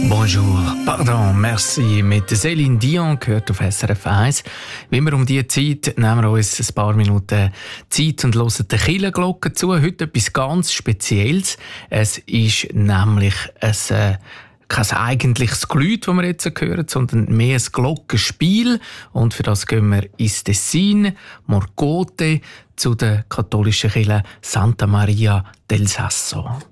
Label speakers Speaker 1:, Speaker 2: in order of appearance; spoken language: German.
Speaker 1: Bonjour, pardon, merci. Mit Céline Dion gehört auf SRF 1. Wie immer um diese Zeit nehmen wir uns ein paar Minuten Zeit und hören die Kirchenglocke zu. Heute etwas ganz Spezielles. Es ist nämlich kein eigentliches Geläut, das wir jetzt hören, sondern mehr ein Glockenspiel. Und für das gehen wir ins Tessin, Morcote, zu der katholischen Kirche Santa Maria del Sasso.